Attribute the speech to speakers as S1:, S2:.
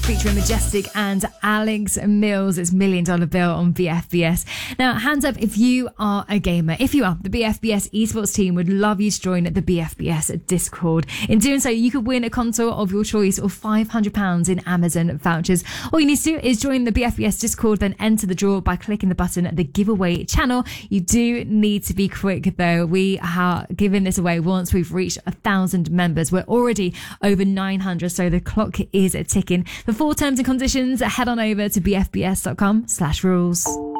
S1: Featuring Majestic and Alex Mills. It's $1 Million Bill on BFBS. Now, hands up if you are a gamer. If you are, the BFBS esports team would love you to join the BFBS Discord. In doing so, you could win a console of your choice or £500 in Amazon vouchers. All you need to do is join the BFBS Discord, then enter the draw by clicking the button at the giveaway channel. You do need to be quick though. We are giving this away once we've reached 1,000 members. We're already over 900, so the clock is ticking. For full terms and conditions, head on over to bfbs.com/rules.